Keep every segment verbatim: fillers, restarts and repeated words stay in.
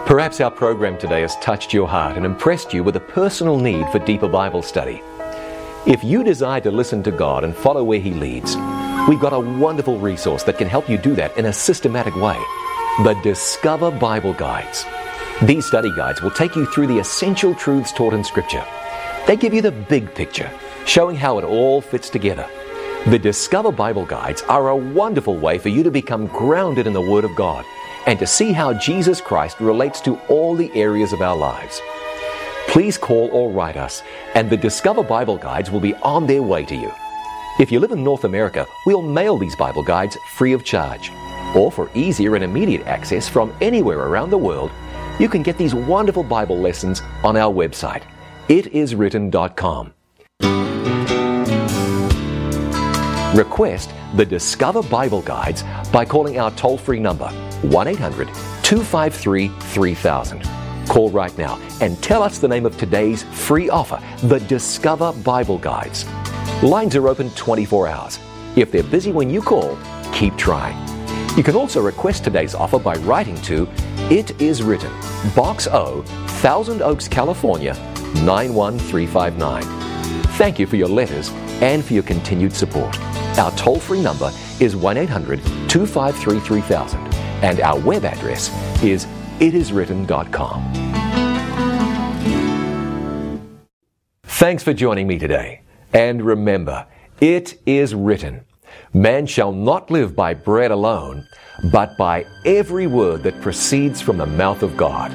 Perhaps our program today has touched your heart and impressed you with a personal need for deeper Bible study. If you desire to listen to God and follow where He leads, we've got a wonderful resource that can help you do that in a systematic way. The Discover Bible Guides. These study guides will take you through the essential truths taught in Scripture. They give you the big picture, showing how it all fits together. The Discover Bible Guides are a wonderful way for you to become grounded in the Word of God and to see how Jesus Christ relates to all the areas of our lives. Please call or write us, and the Discover Bible Guides will be on their way to you. If you live in North America, we'll mail these Bible Guides free of charge. Or for easier and immediate access from anywhere around the world, you can get these wonderful Bible lessons on our website, it is written dot com. Request the Discover Bible Guides by calling our toll-free number, one eight hundred two five three three thousand. Call right now and tell us the name of today's free offer, the Discover Bible Guides. Lines are open twenty-four hours. If they're busy when you call, keep trying. You can also request today's offer by writing to It Is Written, Box O, Thousand Oaks, California, nine one three five nine. Thank you for your letters and for your continued support. Our toll-free number is one eight hundred two five three three thousand, and our web address is it is written dot com. Thanks for joining me today. And remember, it is written, man shall not live by bread alone, but by every word that proceeds from the mouth of God.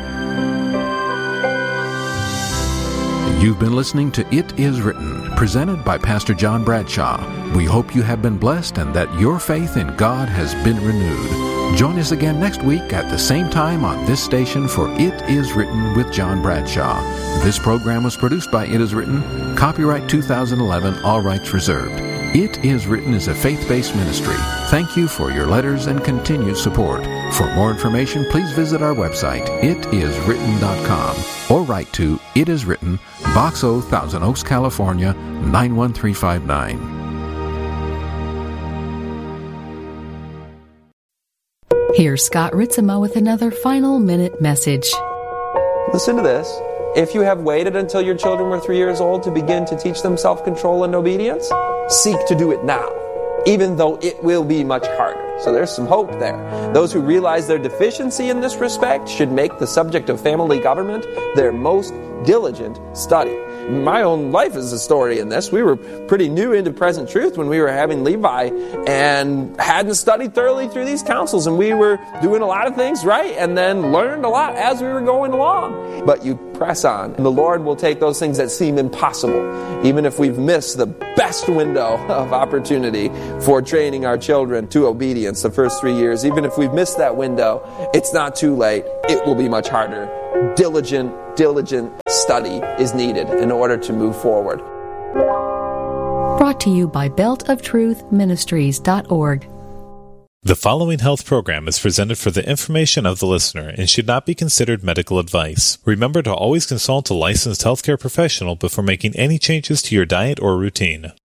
You've been listening to It Is Written, presented by Pastor John Bradshaw. We hope you have been blessed and that your faith in God has been renewed. Join us again next week at the same time on this station for It Is Written with John Bradshaw. This program was produced by It Is Written, copyright two thousand eleven, all rights reserved. It Is Written is a faith-based ministry. Thank you for your letters and continued support. For more information, please visit our website, it is written dot com, or write to It Is Written, Box O, Thousand Oaks, California, nine one three five nine. Here's Scott Ritzema with another final minute message. Listen to this. If you have waited until your children were three years old to begin to teach them self-control and obedience, seek to do it now, even though it will be much harder. So there's some hope there. Those who realize their deficiency in this respect should make the subject of family government their most diligent study. My own life is a story in this. We were pretty new into present truth when we were having Levi and hadn't studied thoroughly through these counsels, and we were doing a lot of things right and then learned a lot as we were going along. But you press on, and the Lord will take those things that seem impossible, even if we've missed the best window of opportunity for training our children to obedience the first three years. Even if we've missed that window, it's not too late. It will be much harder. Diligent, diligent study is needed in order to move forward. Brought to you by belt of truth ministries dot org. The following health program is presented for the information of the listener and should not be considered medical advice. Remember to always consult a licensed healthcare professional before making any changes to your diet or routine.